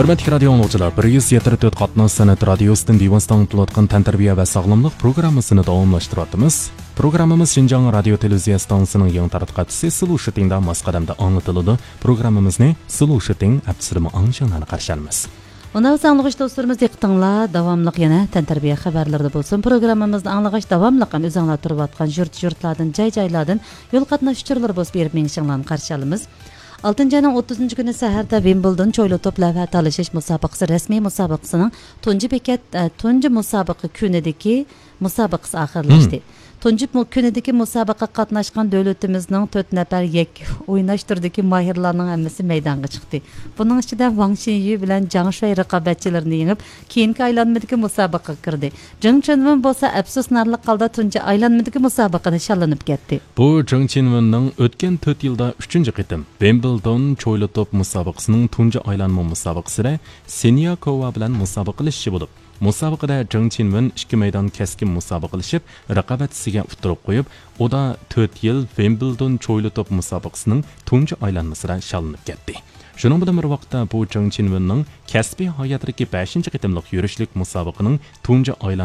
Hörmətli radio dinləyicilər, 174 qatnaz sənət radiosidan divandan tutulğan təntarbiya və sağlamlıq proqramını davamlaşdırırıq. Proqramımız Şinjan Radio Televiziya stansiyasının yeni tarqatıcısı Sulu Şitingdə masqadamda anlatıldı. Proqramımızı Sulu Şiting əpsirimi anşanlarına qarşılamız. Ona sağlıqış dostlarımız diqqətinizlə davamlıq yana təntarbiya xəbərlərdə bolsun. Proqramımızda anlığış davamlıq özünlə turub atqan yurtlardan, cay-caylardan yol qatnaşçılar bolub berib menişinlərini qarşılamız. 6 ayının 30 günü səhərdə Wimbledon çoylu top lövhə talışış müsabiqəsi rəsmi müsabiqəsinin tuncu müsabiqə günüdəki müsabiqəsi axırlaşdı. Tuncu günüdəki müsabiqə qatnaşqan dövlətimizin 4 nəfər oynaşdırdakı mahirlərinin həmmisi meydana çıxdı. Bunun içində Wang Xinyu bilan Zhang Shui rəqabətçilərini yengib, keyinki aylanmadakı müsabiqəyə girdi. Zheng Qinwen bolsa əfsusnarlıq qalda tuncu aylanmadakı müsabiqəni şallanıb getdi. Bu Zheng Qinwenning o'tgan 4 yilda 3-chi qitim Wimbledon çoylu top müsabiqəsinin tuncu aylanma müsabiqəsində Senyakova bilan müsabiqələşişi bo'lib. Musobaqada Zheng Qinwen 2 maydon keskin musobaqalashib, raqobatchisiga utirib qo'yib, o da 4 yil Wimbledon cho'yli top musobaqasining tunji aylanmasida shallanib ketdi. Shuning bilan bir vaqtda bu Zheng Qinwenning kasbiy hayotidagi 5-chi qitimliq yurishlik musobaqaning tunji